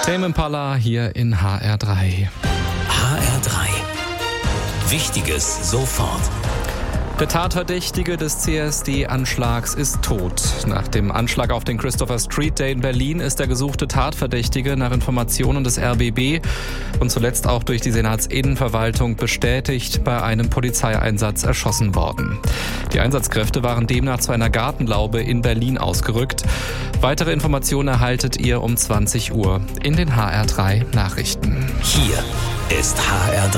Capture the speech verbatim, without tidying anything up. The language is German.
Tame Impala hier in H R drei. H R drei. Wichtiges sofort. Der Tatverdächtige des C S D-Anschlags ist tot. Nach dem Anschlag auf den Christopher Street Day in Berlin ist der gesuchte Tatverdächtige nach Informationen des R B B und zuletzt auch durch die Senatsinnenverwaltung bestätigt bei einem Polizeieinsatz erschossen worden. Die Einsatzkräfte waren demnach zu einer Gartenlaube in Berlin ausgerückt. Weitere Informationen erhaltet ihr um zwanzig Uhr in den H R drei Nachrichten. Hier ist H R drei.